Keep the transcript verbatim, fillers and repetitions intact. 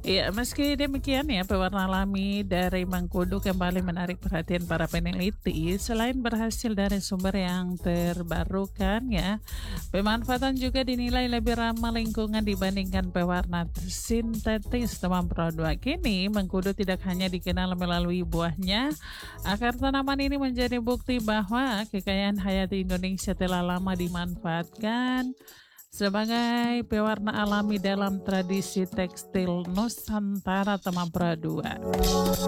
Iya, meski demikian ya, pewarna alami dari mengkudu kembali menarik perhatian para peneliti. Selain berhasil dari sumber yang terbarukan ya, pemanfaatan juga dinilai lebih ramah lingkungan dibandingkan pewarna sintetis teman produk. Kini, mengkudu tidak hanya dikenal melalui buahnya, akar tanaman ini menjadi bukti bahwa kekayaan hayati Indonesia telah lama dimanfaatkan sebagai pewarna alami dalam tradisi tekstil Nusantara Temapura dua.